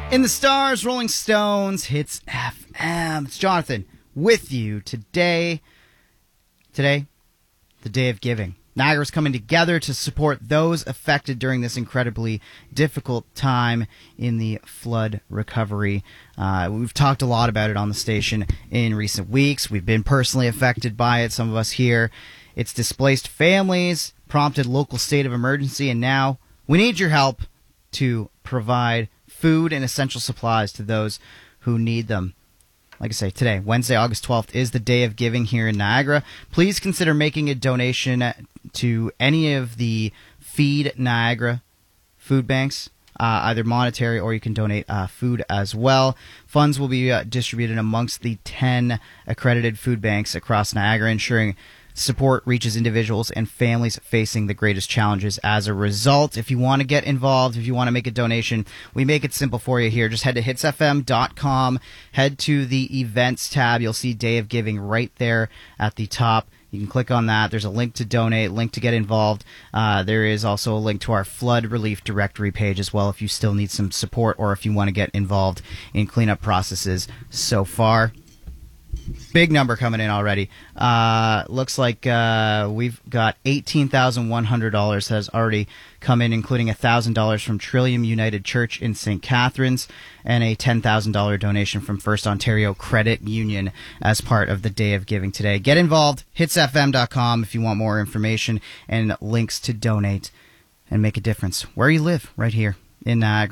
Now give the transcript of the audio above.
In the Stars, Rolling Stones, Hits FM. It's Jonathan with you today. Today, the Day of Giving. Niagara's coming together to support those affected during this incredibly difficult time in the flood recovery. We've talked a lot about it on the station in recent weeks. We've been personally affected by it, some of us here. It's displaced families, prompted local state of emergency, and now we need your help to provide food and essential supplies to those who need them. Like I say, today, Wednesday, August 12th, is the Day of Giving here in Niagara. Please consider making a donation to any of the Feed Niagara food banks, either monetary or you can donate food as well. Funds will be distributed amongst the 10 accredited food banks across Niagara, ensuring support reaches individuals and families facing the greatest challenges as a result. If you want to get involved, if you want to make a donation, we make it simple for you here. Just head to hitsfm.com, head to the events tab. You'll see Day of Giving right there at the top. You can click on that. There's a link to donate, link to get involved. There is also a link to our flood relief directory page as well if you still need some support or if you want to get involved in cleanup processes so far. Big number coming in already. Looks like we've got $18,100 has already come in, including $1,000 from Trillium United Church in St. Catharines and a $10,000 donation from First Ontario Credit Union as part of the Day of Giving today. Get involved. Hitsfm.com if you want more information and links to donate and make a difference where you live right here in Niagara.